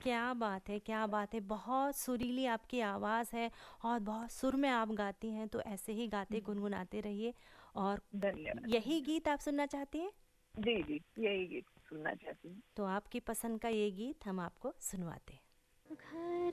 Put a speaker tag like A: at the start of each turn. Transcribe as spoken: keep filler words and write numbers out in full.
A: क्या बात है, क्या बात है! बहुत सुरीली आपकी आवाज़ है और बहुत सुर में आप गाती हैं, तो ऐसे ही गाते
B: हम्म,
A: गुनगुनाते रहिए। और
B: धन्यवाद
A: यही
B: धन्यवाद।
A: गीत आप सुनना चाहती हैं?
B: जी जी, यही गीत सुनना चाहती हूँ।
A: तो आपकी पसंद का ये गीत हम आपको सुनवाते हैं। घर